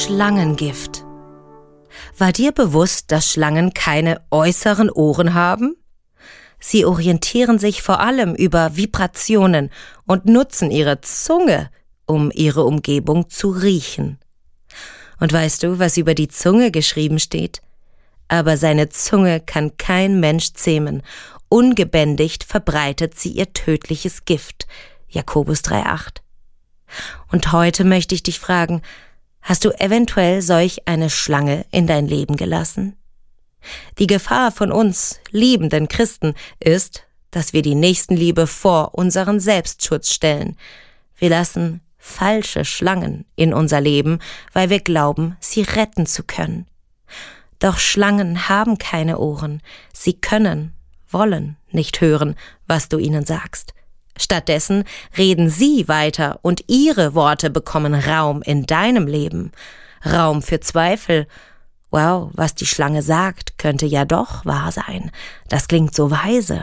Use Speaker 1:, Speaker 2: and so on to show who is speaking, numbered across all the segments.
Speaker 1: Schlangengift. War dir bewusst, dass Schlangen keine äußeren Ohren haben? Sie orientieren sich vor allem über Vibrationen und nutzen ihre Zunge, um ihre Umgebung zu riechen. Und weißt du, was über die Zunge geschrieben steht? Aber seine Zunge kann kein Mensch zähmen. Ungebändigt verbreitet sie ihr tödliches Gift. Jakobus 3,8. Und heute möchte ich dich fragen, hast du eventuell solch eine Schlange in dein Leben gelassen? Die Gefahr von uns, liebenden Christen, ist, dass wir die Nächstenliebe vor unseren Selbstschutz stellen. Wir lassen falsche Schlangen in unser Leben, weil wir glauben, sie retten zu können. Doch Schlangen haben keine Ohren. Sie können, wollen nicht hören, was du ihnen sagst. Stattdessen reden sie weiter und ihre Worte bekommen Raum in deinem Leben. Raum für Zweifel. Wow, was die Schlange sagt, könnte ja doch wahr sein. Das klingt so weise.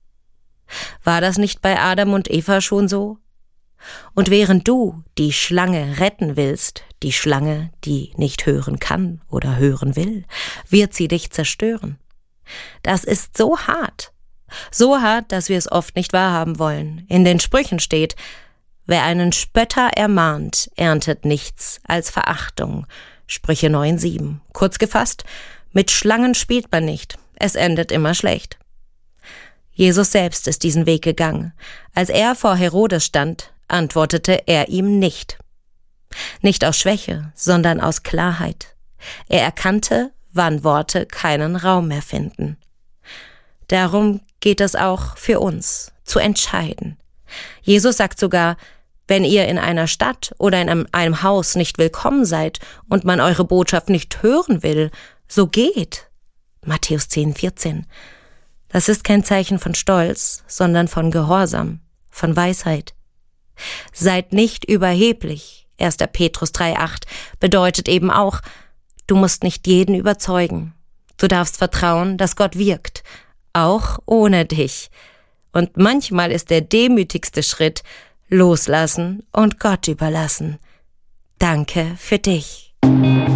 Speaker 1: War das nicht bei Adam und Eva schon so? Und während du die Schlange retten willst, die Schlange, die nicht hören kann oder hören will, wird sie dich zerstören. Das ist so hart. So hart, dass wir es oft nicht wahrhaben wollen. In den Sprüchen steht, wer einen Spötter ermahnt, erntet nichts als Verachtung. Sprüche 9,7. Kurz gefasst, mit Schlangen spielt man nicht. Es endet immer schlecht. Jesus selbst ist diesen Weg gegangen. Als er vor Herodes stand, antwortete er ihm nicht. Nicht aus Schwäche, sondern aus Klarheit. Er erkannte, wann Worte keinen Raum mehr finden. Darum geht es auch für uns, zu entscheiden. Jesus sagt sogar, wenn ihr in einer Stadt oder in einem Haus nicht willkommen seid und man eure Botschaft nicht hören will, so geht. Matthäus 10,14. Das ist kein Zeichen von Stolz, sondern von Gehorsam, von Weisheit. Seid nicht überheblich. 1. Petrus 3,8 bedeutet eben auch, du musst nicht jeden überzeugen. Du darfst vertrauen, dass Gott wirkt, auch ohne dich. Und manchmal ist der demütigste Schritt, loslassen und Gott überlassen. Danke für dich.